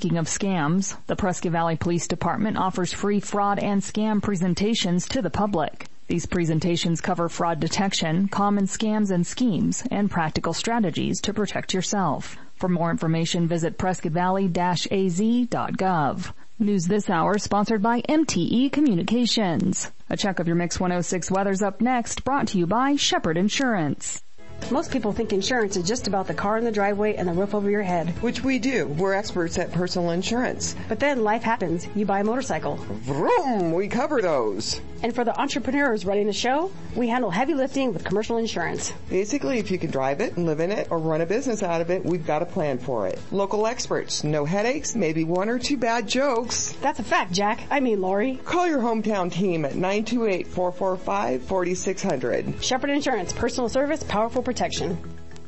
Speaking of scams, the Prescott Valley Police Department offers free fraud and scam presentations to the public. These presentations cover fraud detection, common scams and schemes, and practical strategies to protect yourself. For more information, visit prescottvalley-az.gov. News this hour sponsored by MTE Communications. A check of your Mix 106 weather's up next, brought to you by Shepherd Insurance. Most people think insurance is just about the car in the driveway and the roof over your head. Which we do. We're experts at personal insurance. But then life happens. You buy a motorcycle. Vroom! We cover those. And for the entrepreneurs running the show, we handle heavy lifting with commercial insurance. Basically, if you can drive it and live in it or run a business out of it, we've got a plan for it. Local experts. No headaches, maybe one or two bad jokes. That's a fact, Jack. I mean, Lori. Call your hometown team at 928-445-4600. Shepherd Insurance. Personal service, powerful protection.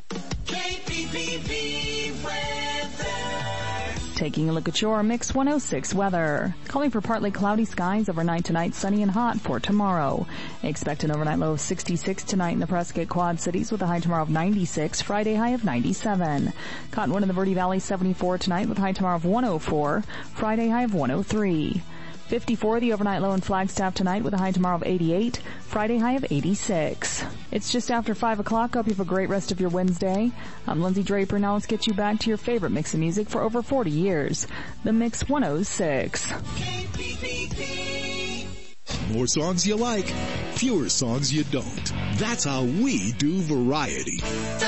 KPPV weather. Taking a look at your Mix 106 weather. Calling for partly cloudy skies overnight tonight, sunny and hot for tomorrow. Expect an overnight low of 66 tonight in the Prescott Quad Cities with a high tomorrow of 96, Friday high of 97. Cottonwood in the Verde Valley 74 tonight with a high tomorrow of 104, Friday high of 103. 54 the overnight low in Flagstaff tonight with a high tomorrow of 88, Friday high of 86. It's just after 5 o'clock. Hope you have a great rest of your Wednesday. I'm Lindsay Draper. Now let's get you back to your favorite mix of music for over 40 years. The Mix 106. More songs you like, fewer songs you don't. That's how we do variety.